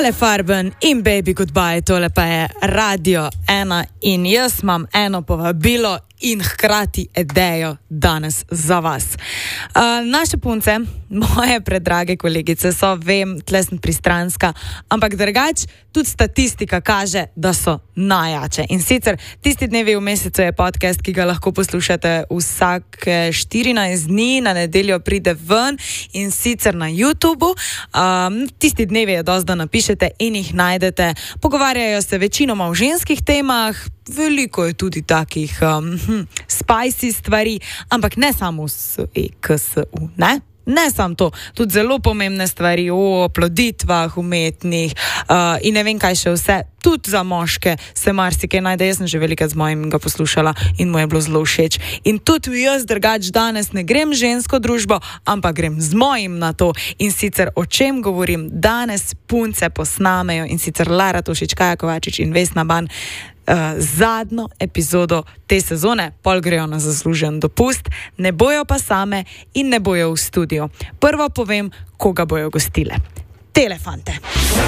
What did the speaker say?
Ale Farben in Baby Goodbye, tole pa je Radio 1 in jaz imam eno povabilo in hkrati idejo danes za vas. Naše punce, moje predrage kolegice so, vem, tle sem pristranska, ampak drugače tudi statistika kaže, da so najjače. In sicer tisti dnevi v mesecu je podcast, ki ga lahko poslušate vsake 14 dni, na nedeljo pride ven in sicer na YouTubeu. Tisti dnevi je dosti, da napišete in jih najdete. Pogovarjajo se večinoma o ženskih temah, veliko je tudi takih spicy stvari, ampak ne samo s EKSU, ne? Ne samo to, tudi zelo pomembne stvari o oploditvah umetnih in ne vem kaj še vse. Tudi za moške se marsikaj najde. Jaz sem že velikrat z mojim ga poslušala in mu je bilo zelo všeč. In tudi jaz drugač danes ne grem žensko družbo, ampak grem z mojim na to. In sicer o čem govorim? Danes punce posnamejo in sicer Lara Tošič, Kaja Kovačič in Vesna Ban zadnjo epizodo te sezone, pol grejo na zaslužen dopust, ne bojo pa same in ne bojo v studiu. Prvo povem, koga bojo gostile. Telefante.